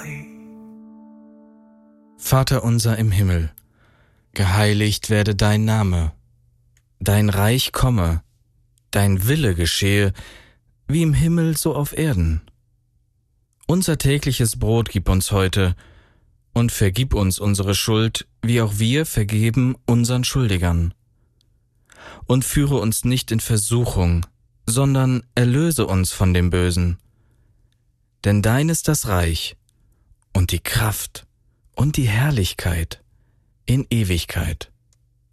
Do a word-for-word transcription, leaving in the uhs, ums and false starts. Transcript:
Vater unser im Himmel, geheiligt werde dein Name, dein Reich komme, dein Wille geschehe, wie im Himmel so auf Erden. Unser tägliches Brot gib uns heute und vergib uns unsere Schuld, wie auch wir vergeben unseren Schuldigern. Und führe uns nicht in Versuchung, sondern erlöse uns von dem Bösen. Denn dein ist das Reich und die Kraft und die Herrlichkeit in Ewigkeit.